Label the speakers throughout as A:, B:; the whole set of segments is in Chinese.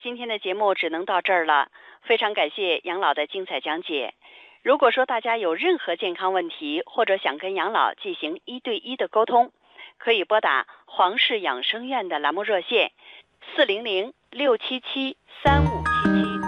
A: 今天的节目只能到这儿了，非常感谢杨老的精彩讲解。如果说大家有任何健康问题，或者想跟杨老进行1对1的沟通，可以拨打黄氏养生院的栏目热线400-677-3577。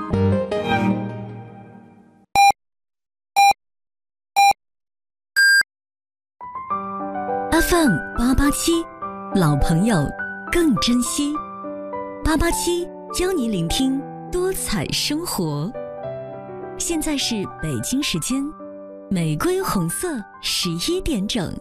B: FM 887，老朋友更珍惜。887教你聆听多彩生活。现在是北京时间玫瑰红色11点整。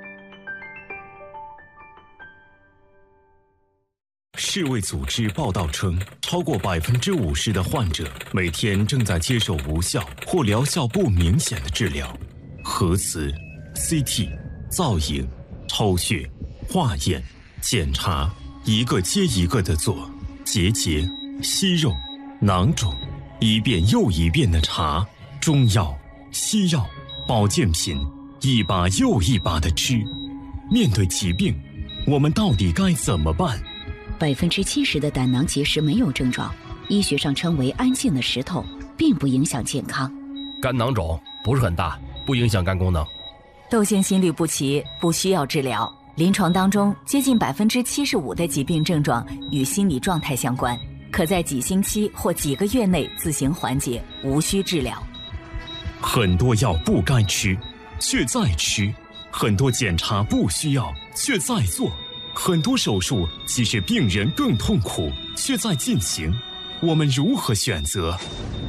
C: 世卫组织报道称，超过50%的患者每天正在接受无效或疗效不明显的治疗，核磁、CT、造影、抽血、化验、检查，一个接一个的做，结节、息肉、囊肿，一遍又一遍的查，中药、西药、保健品，一把又一把的吃。面对疾病，我们到底该怎么办
D: ？70%的胆囊结石没有症状，医学上称为安静的石头，并不影响健康。
E: 肝囊肿不是很大，不影响肝功能。
F: 窦腺心律不齐不需要治疗，临床当中接近75%的疾病症状与心理状态相关，可在几星期或几个月内自行缓解，无需治疗。
C: 很多药不该吃，却在吃；很多检查不需要，却在做；很多手术其实病人更痛苦，却在进行。我们如何选择？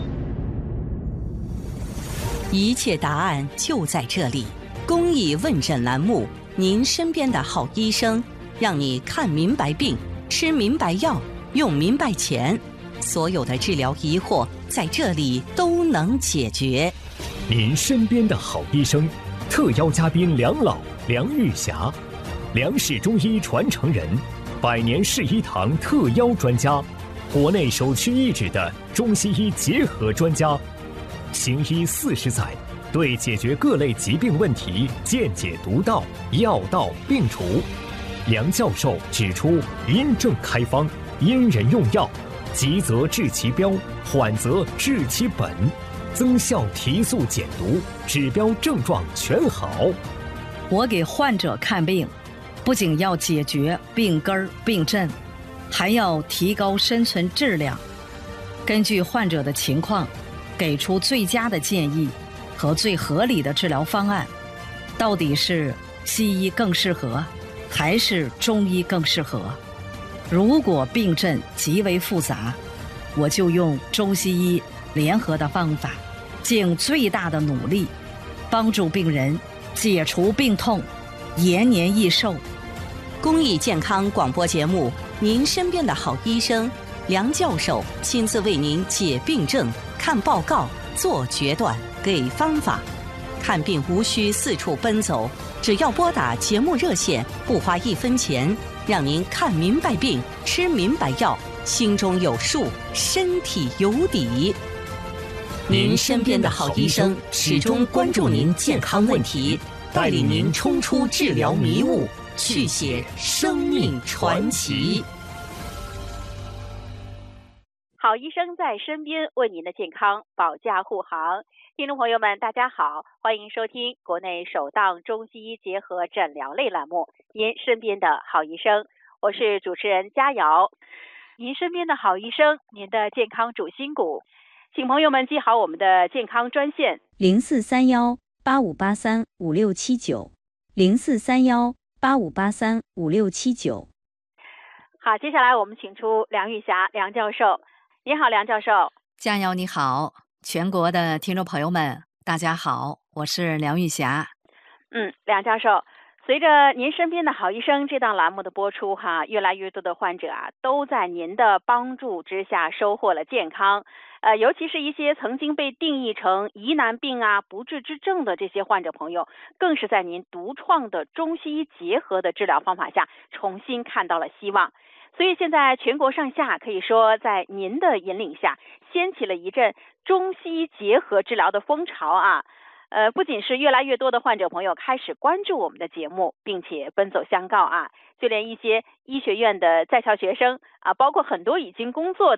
G: 一切答案就在这里。公益问诊栏目，您身边的好医生，让你看明白病，吃明白药，用明白钱，所有的治疗疑惑在这里都能解决。
H: 您身边的好医生，特邀嘉宾梁老、梁玉霞，梁氏中医传承人，100年世医堂特邀专家，国内首屈一指的中西医结合专家，行医40载，对解决各类疾病问题见解独到，药到病除。梁教授指出，因症开方，因人用药，急则治其标，缓则治其本，增效提速减毒，指标症状全好。
I: 我给患者看病，不仅要解决病根儿病症，还要提高生存质量，根据患者的情况给出最佳的建议和最合理的治疗方案。到底是西医更适合，还是中医更适合？如果病症极为复杂，我就用中西医联合的方法，尽最大的努力帮助病人解除病痛，延年益寿。
G: 公益健康广播节目，您身边的好医生梁教授亲自为您解病症、看报告、做决断、给方法。看病无需四处奔走，只要拨打节目热线，不花1分钱，让您看明白病，吃明白药，心中有数，身体有底。您身边的好医生始终关注您健康问题，带领您冲出治疗迷雾，续写生命传奇。
A: 好医生在身边，为您的健康保驾护航。听众朋友们，大家好，欢迎收听国内首档中西医结合诊疗类栏目《您身边的好医生》，我是主持人佳瑶。您身边的好医生，您的健康主心骨，请朋友们记好我们的健康专线
J: 0431-8583-5679，0431-8583-5679。
A: 好，接下来我们请出梁玉霞梁教授。你好，梁教授。
I: 佳瑶你好，全国的听众朋友们大家好，我是梁玉霞。
A: 梁教授，随着您身边的好医生这档栏目的播出越来越多的患者都在您的帮助之下收获了健康。尤其是一些曾经被定义成疑难病不治之症的这些患者朋友，更是在您独创的中西医结合的治疗方法下重新看到了希望。所以现在全国上下可以说在您的引领下掀起了一阵中西医结合治疗的风潮不仅是越来越多的患者朋友开始关注我们的节目，并且奔走相告啊，就连一些医学院的在校学生啊，包括很多已经工作